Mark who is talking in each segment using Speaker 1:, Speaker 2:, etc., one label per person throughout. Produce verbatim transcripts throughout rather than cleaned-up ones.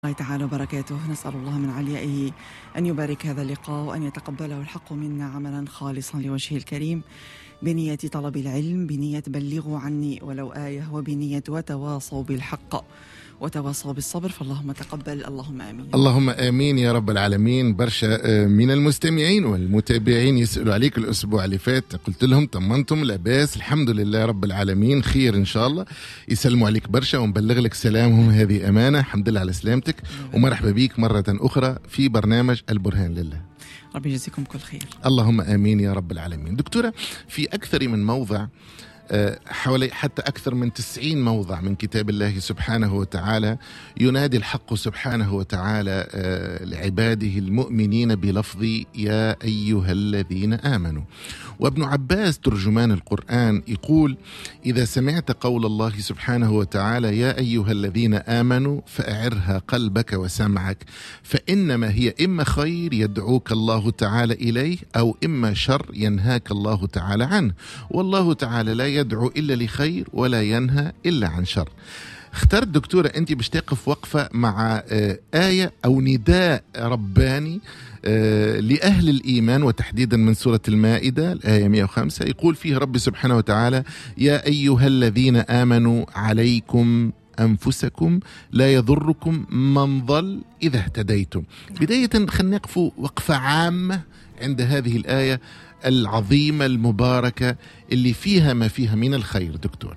Speaker 1: الله تعالى وبركاته. نسأل الله من عليائه أن يبارك هذا اللقاء وأن يتقبله الحق منا عملا خالصا لوجهه الكريم، بنية طلب العلم، بنية بلغوا عني ولو آية، وبنية وتواصوا بالحق وتواصوا بالصبر. فاللهم تقبل، اللهم آمين.
Speaker 2: اللهم آمين يا رب العالمين. برشا من المستمعين والمتابعين يسألوا عليك الأسبوع اللي فات، قلت لهم طمنتم لاباس الحمد لله رب العالمين خير إن شاء الله. يسلموا عليك برشا ونبلغ لك سلامهم، هذه أمانة. الحمد لله على سلامتك ومرحبا بك مرة أخرى في برنامج البرهان لله.
Speaker 1: ربي يجزيكم كل خير.
Speaker 2: اللهم آمين يا رب العالمين. دكتورة، في أكثر من موضع، حوالي حتى أكثر من تسعين موضع من كتاب الله سبحانه وتعالى، ينادي الحق سبحانه وتعالى لعباده المؤمنين بلفظ يا أيها الذين آمنوا. وابن عباس ترجمان القرآن يقول: إذا سمعت قول الله سبحانه وتعالى يا أيها الذين آمنوا فأعرها قلبك وسمعك، فإنما هي إما خير يدعوك الله تعالى إليه أو إما شر ينهاك الله تعالى عنه، والله تعالى لا يدعو إلا لخير ولا ينهى إلا عن شر. اخترت دكتورة أنت باش تقف وقفة مع آية أو نداء رباني لأهل الإيمان، وتحديدا من سورة المائدة الآية مئة وخمسة، يقول فيه رب سبحانه وتعالى: يا أيها الذين آمنوا عليكم أنفسكم لا يضركم من ضل إذا اهتديتم. بداية خلينا نقف وقفة عامة عند هذه الآية العظيمة المباركة اللي فيها ما فيها من الخير. دكتورة.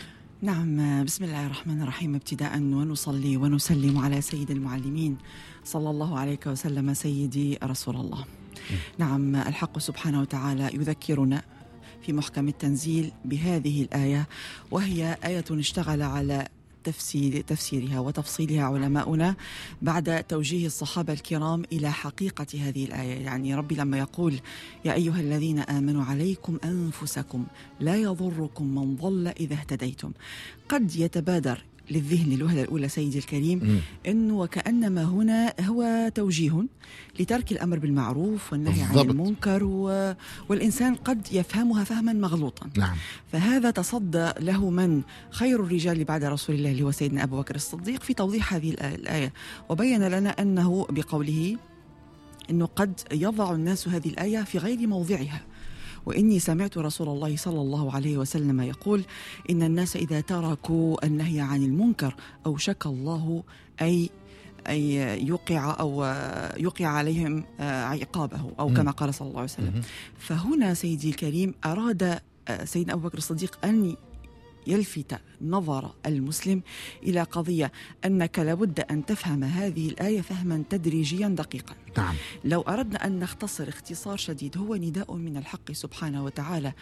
Speaker 1: نعم، بسم الله الرحمن الرحيم. ابتداء ونصلي ونسلم على سيد المعلمين صلى الله عليه وسلم، سيدي رسول الله. م. نعم، الحق سبحانه وتعالى يذكرنا في محكم التنزيل بهذه الآية، وهي آية اشتغل على تفسير تفسيرها وتفصيلها علماؤنا بعد توجيه الصحابة الكرام إلى حقيقة هذه الآية. يعني ربي لما يقول يا أيها الذين آمنوا عليكم أنفسكم لا يضركم من ضل إذا اهتديتم، قد يتبادر للذهن الوهلة الأولى سيدي الكريم م. أنه وكأنما هنا هو توجيه لترك الأمر بالمعروف والنهي عن المنكر، و... والإنسان قد يفهمها فهما مغلوطا.
Speaker 2: نعم.
Speaker 1: فهذا تصدى له من خير الرجال بعد رسول الله اللي هو سيدنا أبو بكر الصديق في توضيح هذه الآية، وبين لنا أنه بقوله أنه قد يضع الناس هذه الآية في غير موضعها. وإني سمعت رسول الله صلى الله عليه وسلم يقول: إن الناس إذا تركوا النهي عن المنكر أوشك الله أي أي يوقع أو يوقع عليهم عقابه، أو كما قال صلى الله عليه وسلم. فهنا سيدي الكريم أراد سيدنا أبو بكر الصديق أن يلفت نظر المسلم إلى قضية أنك لابد أن تفهم هذه الآية فهما تدريجيا دقيقا.
Speaker 2: نعم.
Speaker 1: لو أردنا أن نختصر اختصار شديد، هو نداء من الحق سبحانه وتعالى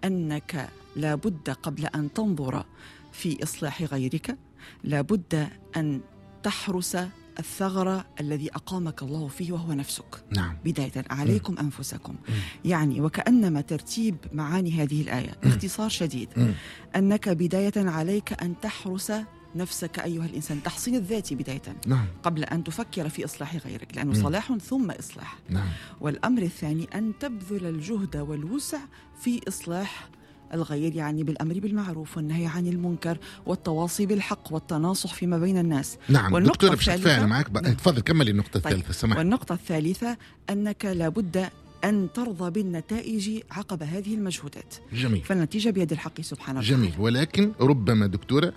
Speaker 1: أنك لابد قبل أن تنظر في إصلاح غيرك لابد أن تحرس الثغرة الذي أقامك الله فيه وهو نفسك.
Speaker 2: نعم.
Speaker 1: بداية عليكم م. أنفسكم م. يعني وكأنما ترتيب معاني هذه الآية م. باختصار شديد م. أنك بداية عليك أن تحرس نفسك أيها الإنسان، تحصين الذاتي بداية.
Speaker 2: نعم.
Speaker 1: قبل أن تفكر في إصلاح غيرك، لأنه
Speaker 2: م.
Speaker 1: صلاح ثم إصلاح.
Speaker 2: نعم.
Speaker 1: والأمر الثاني أن تبذل الجهد والوسع في إصلاح الغير، يعني بالأمر بالمعروف والنهي عن المنكر والتواصي بالحق والتناصح فيما بين الناس.
Speaker 2: نعم. دكتورة مش هتفاعل معك بقى. تفضل كملي النقطة
Speaker 1: طيب.
Speaker 2: الثالثة. سمح.
Speaker 1: والنقطة الثالثة أنك لابد أن ترضى بالنتائج عقب هذه المجهودات.
Speaker 2: جميل.
Speaker 1: فالنتيجة بيد الحق سبحانه وتعالى.
Speaker 2: جميل. ولكن ربما دكتورة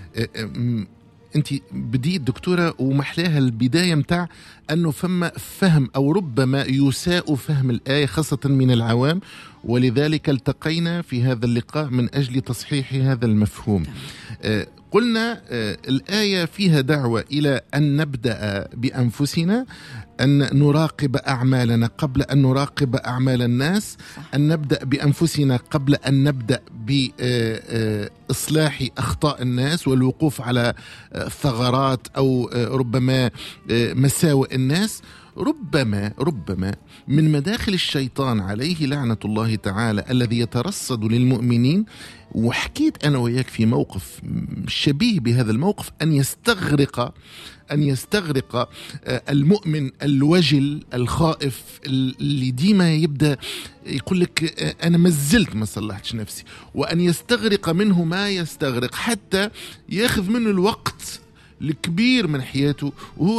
Speaker 2: أنت بديت دكتورة ومحلاها البداية متاع أنه فما فهم أو ربما يساء فهم الآية خاصة من العوام، ولذلك التقينا في هذا اللقاء من أجل تصحيح هذا المفهوم. آه قلنا آه الآية فيها دعوة إلى أن نبدأ بأنفسنا، أن نراقب أعمالنا قبل أن نراقب أعمال الناس، أن نبدأ بأنفسنا قبل أن نبدأ بإصلاح أخطاء الناس والوقوف على ثغرات أو ربما مساوئ الناس. ربما ربما من مداخل الشيطان عليه لعنة الله تعالى الذي يترصد للمؤمنين، وحكيت أنا وياك في موقف شبيه بهذا الموقف، أن يستغرق أن يستغرق المؤمن الوجل الخائف اللي ديما يبدأ يقول لك أنا مازلت ما صلحتش نفسي، وأن يستغرق منه ما يستغرق حتى ياخذ منه الوقت الكبير من حياته، وهو